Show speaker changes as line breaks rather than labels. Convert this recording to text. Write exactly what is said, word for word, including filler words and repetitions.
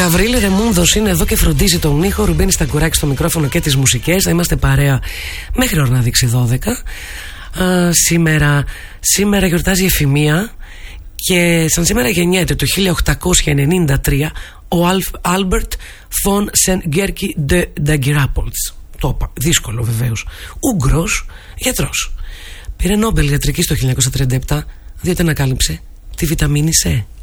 Γαβρίλη Ρεμούνδος είναι εδώ και φροντίζει τον ήχο. Ρουμπίνη Σταγκουράκη στο μικρόφωνο και τις μουσικές. Θα είμαστε παρέα μέχρι ώρα να δείξει δώδεκα. Α, σήμερα, σήμερα γιορτάζει η Εφημεία. Και σαν σήμερα γεννιέται το χίλια οκτακόσια ενενήντα τρία ο Άλμπερτ Φον Σεν Γκέρκι ντε Νταγκυράπολτς. Το είπα, δύσκολο βεβαίως. Ούγγρος γιατρός. Πήρε Νόμπελ ιατρικής το χίλια εννιακόσια τριάντα επτά διότι ανακάλυψε τη βιταμίνη C.